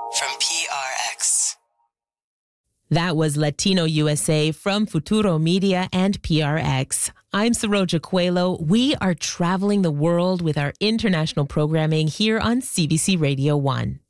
from PRX. That was Latino USA from Futuro Media and PRX. I'm Saroja Coelho. We are traveling the world with our international programming here on CBC Radio 1.